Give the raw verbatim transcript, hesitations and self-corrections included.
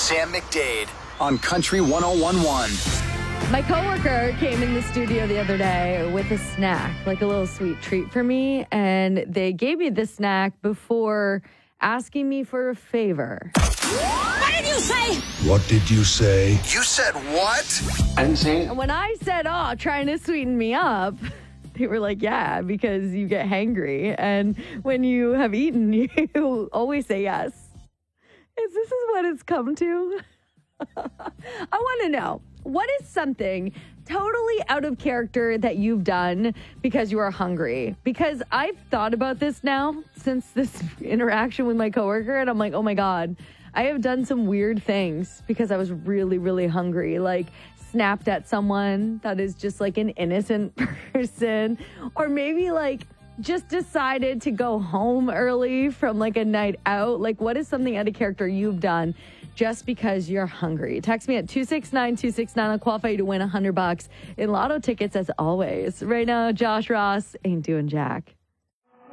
Sam McDade on Country one oh one point one. My coworker came in the studio the other day with a snack, like a little sweet treat for me, and they gave me the snack before asking me for a favor. What did you say? What did you say? You said what? I didn't say it. And when I said, oh, trying to sweeten me up, they were like, yeah, because you get hangry. And when you have eaten, you always say yes. Is this is what it's come to? I want to know, what is something totally out of character that you've done because you are hungry? Because I've thought about this now since this interaction with my coworker, and I'm like, oh my God, I have done some weird things because I was really, really hungry. Like snapped at someone that is just like an innocent person, or maybe like just decided to go home early from like a night out. Like, what is something out of character you've done just because you're hungry? Text me at two six nine two six nine. I'll qualify you to win one hundred bucks in lotto tickets as always. Right now, Josh Ross ain't doing jack.